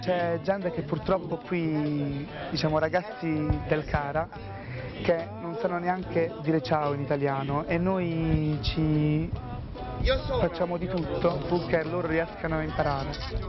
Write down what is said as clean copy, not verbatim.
C'è gente che purtroppo qui, diciamo ragazzi del Cara, che non sanno neanche dire ciao in italiano e noi ci facciamo di tutto purché loro riescano a imparare.